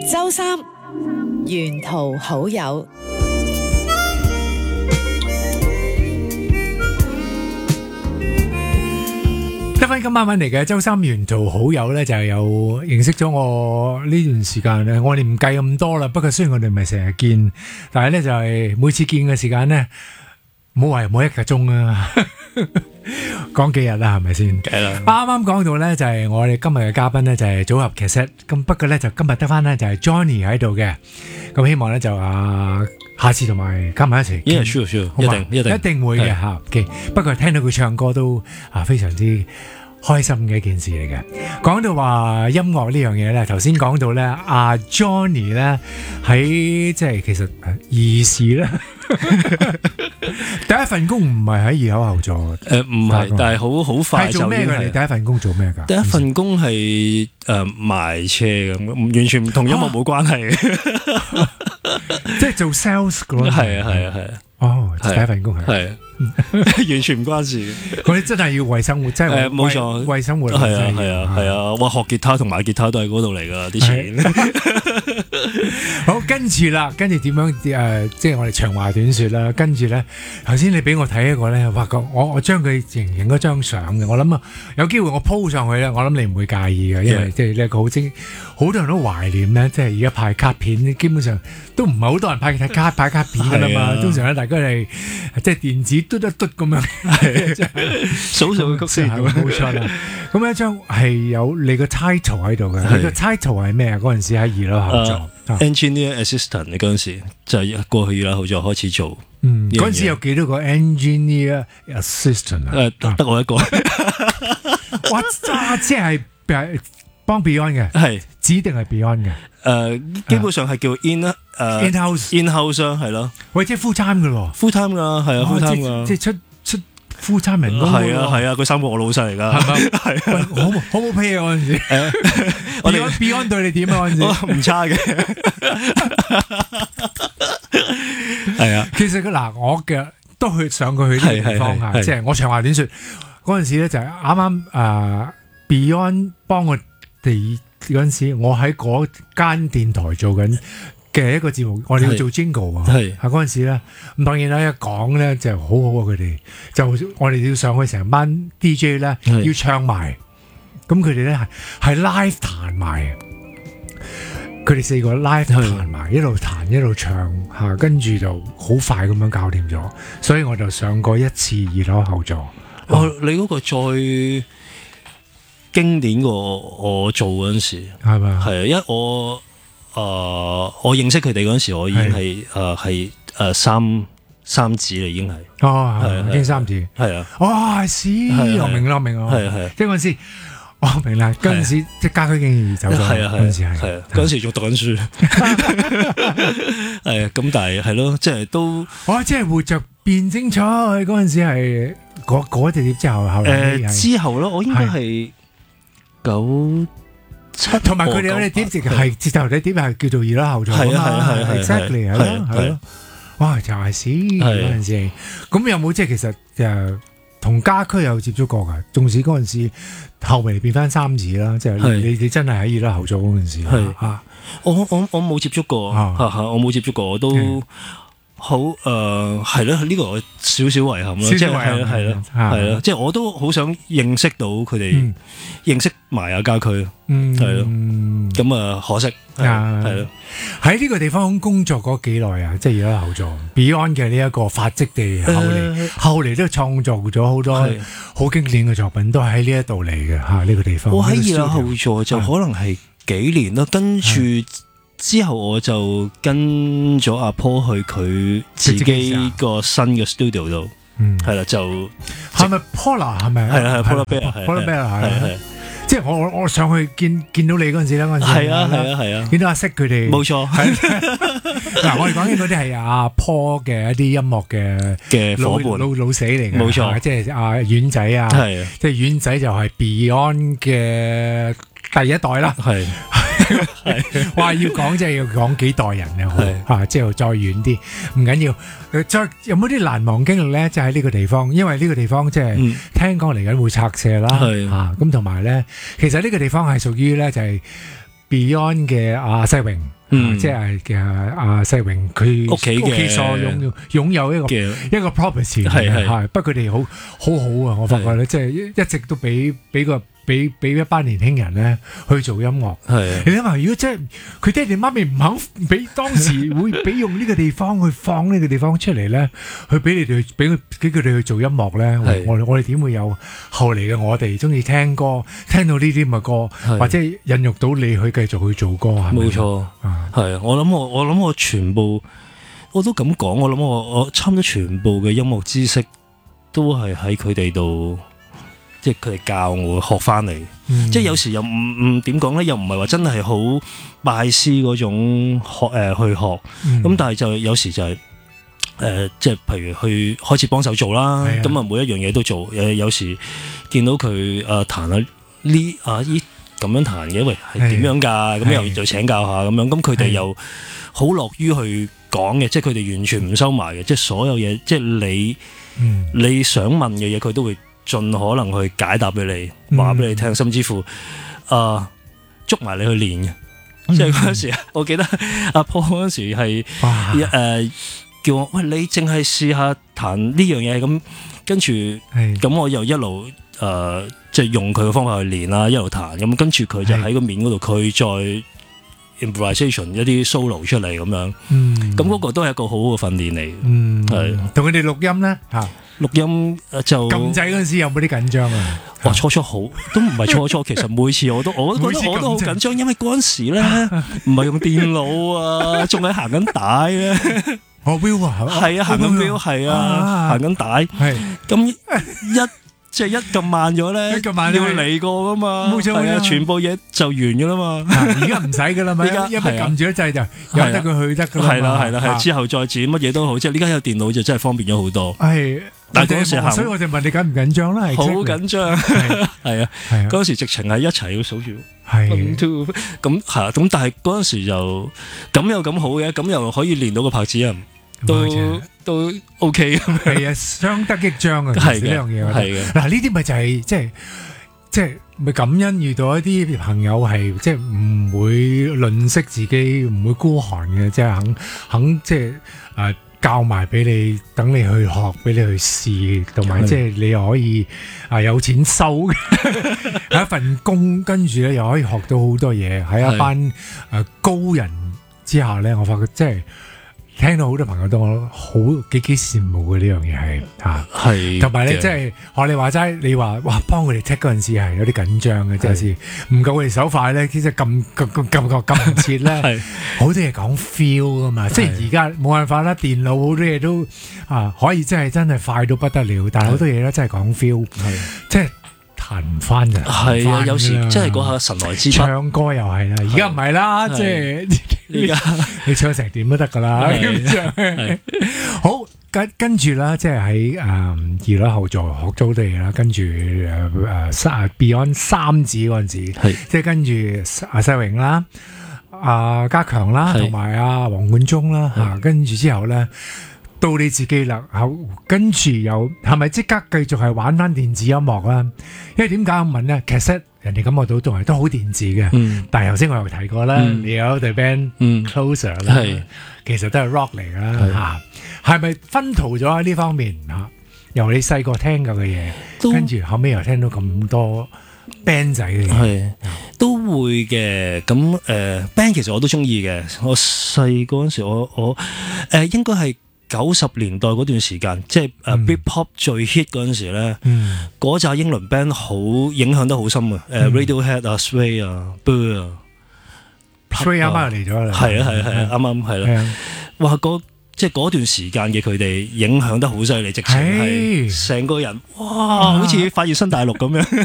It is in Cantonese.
周三沿途好友。 得返今晚揾嚟嘅周三沿途好友咧，就有認識咗我呢段時間咧，我哋唔計咁多啦。不過雖然我哋唔係成日見，但係咧就係每次見嘅時間咧，唔好話冇一個鐘啊，講幾日啦，係咪先？啱啱講到咧就係我哋今日嘅嘉賓咧就係組合 Cassette，咁不過咧就今日得返咧就係 Johnny 喺度嘅，咁希望咧就下次同埋加埋一齊傾 ，sure，一定會嘅嚇。OK， 不過聽到佢唱歌都非常之開心嘅一件事嚟嘅。講到話音樂呢樣嘢咧，頭先講到咧，阿 Johnny 咧喺即係其實兒時咧，第一份工唔係喺二口後座嘅， 唔係，但係好快就係做咩嘅？你第一份工做咩㗎？ 第一份工係賣車咁，完全唔同音樂冇關係嘅， 即係做 sales 嘅咯。 係啊。 哦，第一份工係完全唔關事嘅。 嗰啲真係要為生活，真係冇錯， 為生活係啊！哇，學吉他同買吉他都係嗰度嚟㗎啲錢。 好，跟住啦，跟住點樣即係我哋長話短説啦。跟住咧，頭先你俾我睇一個咧，哇！我將佢影咗張相嘅，我諗有機會我 po 上去咧，我諗你唔會介意嘅，因為即係呢一個好多人都懷念咧，即係而家派卡片，基本上都唔係好多人派卡片㗎啦嘛。通常咧，大家係即係電子嘟一嘟咁樣，數數曲先，冇錯啦。咁一張係有你個 title 喺度嘅，你個 title 係咩啊？嗰陣時喺二樓後座。 Engineer assistant，你嗰陣時就係過去啦，後座開始做。 嗰陣時有幾多個 engineer assistant 啊？ 得我一個。 哇！即係幫 Beyond 嘅，係指定係 Beyond 嘅。 基本上係叫 in-house 係咯。喂， 即係 full time 嘅咯。 full time 㗎，係啊 full time 㗎。 即係出 full time 人工。 係啊，佢三個我老細嚟㗎。係咪？係啊。 好冇 pay 啊嗰陣時。我哋 Beyond 對你點啊嗰陣時？ 唔差嘅。係啊。其實嗱，我嘅都去上過去呢個地方啊，即係我長話短説嗰陣時咧，就係啱啱Beyond 幫我哋嗰陣時，我喺嗰間電台做緊嘅一個節目，我哋要做 jingle 啊，係嗰陣時咧，咁當然啦，一講咧就好好啊，佢哋就我哋要上去成班 DJ 咧要唱埋，咁佢哋咧係 live 彈埋，佢哋四個 live 彈埋，一路彈一路唱嚇，跟住就好快咁樣搞掂咗，所以我就上過一次二樓後座。 你嗰個再經典過我做嗰陣時， 係咪？係啊，因為我認識佢哋嗰陣時，我已經係三子啦，已經係。 已經三子。係啊。哇！我明啦，係。即係嗰陣時，我明啦。嗰陣時即係家駒敬二走咗。係啊，嗰陣時係。 嗰陣時仲讀緊書。係啊，咁但係係咯，即係都。 即係活着變精彩嗰陣時係嗰隻碟之後之後咯，我應該係。97 同埋佢哋有啲碟直係接頭啲碟係叫做二樓後座啊嘛，係 exactly 係咯，哇就係嗰陣時，咁有冇即係其實同家駒有接觸過㗎？縱使嗰陣時後嚟變翻三子啦，即係你真係喺二樓後座嗰陣時， 我冇接觸過，我冇接觸過，我都。好係咯，呢個少少遺憾咯，即係係咯，即係我都好想認識到佢哋，認識埋阿家駒，係咯，咁可惜係咯。 喺呢個地方工作過幾耐啊？即係而家後座 Beyond 嘅呢一個發跡地，後嚟都創造咗好多好經典嘅作品，都係喺呢一度嚟嘅嚇。呢個地方我喺二樓後座就可能係幾年咯，跟住。之後我就跟咗阿 Paul 去佢自己個新嘅 studio 度，係啦就係咪 Paula 係咪？ 係 Paula Bear 係，即係我上去見到你嗰陣時咧，嗰陣時係啊， 見到阿色佢哋， 冇錯。 嗱，我哋講緊嗰啲係阿 Paul 嘅一啲音樂嘅伙伴老死嚟嘅， 冇錯， 即係阿丸仔啊，即係丸仔就係 Beyond 嘅第一代啦，係。話要講即係要講幾代人啊，之後再遠啲唔緊要。再有冇啲難忘經歷咧？就喺呢個地方，因為呢個地方即係聽講嚟緊會拆卸啦，咁同埋咧，其實呢個地方係屬於咧就係 Beyond 嘅阿西榮即係嘅阿世榮佢屋企所擁有一個 property 係，不過佢哋好啊！我發覺咧，即係一直都俾一班年輕人咧去做音樂。你諗下，如果真係佢爹哋媽咪唔肯俾，當時會俾用呢個地方去放呢個地方出嚟咧，去俾你哋俾佢哋去做音樂咧，我哋點會有後嚟嘅我哋中意聽歌，聽到呢啲咁嘅歌，或者引育到你去繼續去做歌係咪？ 冇錯，係啊！我諗我全部我都咁講，我諗我差唔多全部嘅音樂知識都係喺佢哋度。即係佢哋教我學翻嚟，即係有時又唔點講咧，又唔係話真係好拜師嗰種去學，咁但係就有時就係即係譬如去開始幫手做啦，咁啊每一樣嘢都做，有時見到佢彈下呢咁樣彈嘅，喂係點樣㗎？咁又請教下咁樣，咁佢哋又好樂於去講嘅，即係佢哋完全唔收埋嘅，即係所有嘢，即係你想問嘅嘢，佢都會盡可能去解答俾你，話俾你聽，甚至乎捉埋你去練嘅。即係嗰陣時，我記得阿 Paul 嗰陣時係叫我喂，你淨係試下彈呢樣嘢咁，跟住咁我又一路即係用佢嘅方法去練啦，一路彈咁，跟住佢就喺個面嗰度，佢再 improvisation 一啲 solo 出嚟咁樣，咁嗰個都係一個好好嘅訓練嚟。係同佢哋錄音咧嚇。 錄音就撳掣嗰陣時有冇啲緊張啊？ 哇，初好都唔係初，其實每次我都覺得我都好緊張，因為嗰陣時咧唔係用電腦啊，仲係行緊帶咧。 Will 啊， 係啊，行緊 Will 係啊，行緊帶。係咁即係一撳慢咗咧，要嚟過噶嘛，冇錯，全部嘢就完噶啦嘛。 而家唔使噶啦嘛，而家一撳住一掣就由得佢去得噶啦。 係啦，之後再剪乜嘢都好，即係呢家有電腦就真係方便咗好多。係。但係嗰時行， 所以我就問你緊唔緊張啦？ 好緊張，係啊，嗰時直情係一齊要數住，咁係啊，咁但係嗰陣時就咁又咁好嘅，咁又可以練到個拍子啊，都 OK 咁。 係啊，相得益彰啊，係呢樣嘢。係嘅，嗱呢啲咪就係即係咪感恩遇到一啲朋友係即係唔會吝嗇自己，唔會孤寒嘅，即係肯即係教埋俾你，等你去學，俾你去試，同埋即係你又可以有錢收有一份工，跟住咧又可以學到好多嘢。喺一班高人之下咧，我發覺即係聽到好多朋友都好幾羨慕嘅呢樣嘢係嚇，係同埋咧即係學你話齋，你話哇幫佢哋 take 嗰陣時係有啲緊張嘅，即係先唔夠佢哋手快咧，其實撳唔切咧，好多嘢講 feel 噶嘛，即係而家冇辦法啦，電腦好多嘢都可以真係快到不得了，但係好多嘢咧真係講 feel，即係彈唔翻嘅，係啊， 有時真係嗰下神來之筆， 唱歌又係啦，而家唔係啦，即係。而家你唱成點都得噶啦，好跟住啦，即係喺二樓後座學咗好多嘢啦，跟住Beyond 三子嗰陣時，即係跟住阿世榮啦、阿家強啦，同埋阿黃貫中啦嚇，跟住之後咧到你自己啦，跟住又係咪即刻繼續係玩翻電子音樂啦？因為點解咁問咧？其實人哋感覺到都係都好電子嘅，但係頭先我又提過啦，你有對 band Closer 啦，其實都係 rock 嚟㗎嚇，係咪分途咗喺呢方面嚇？由你細個聽過嘅嘢，跟住後尾又聽到咁多 band 仔嘅嘢， 都會嘅。咁band 其實我都中意嘅。我細個嗰陣時，我應該係90年代嗰段時間，即係Britpop 最 hit 嗰陣時咧，嗰紮英倫 band 好影響得好深啊！Radiohead 啊、Sway 啊、Blur 啊 ，Sway 啱啱嚟咗啦， 係啊，啱啱係啦。哇！即係嗰段時間嘅佢哋影響得好犀利，直情係成個人哇，好似發現新大陸咁樣。